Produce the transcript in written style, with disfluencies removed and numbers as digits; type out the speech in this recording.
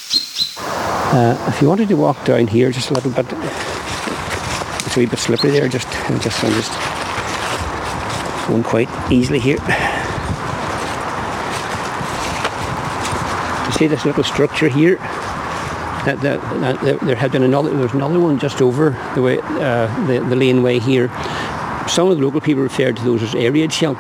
If you wanted to walk down here just a little bit, it's a wee bit slippery there. I'm just going quite easily here. You see this little structure here? There had been there's another one just over the way, the laneway here. Some of the local people referred to those as air raid shelters.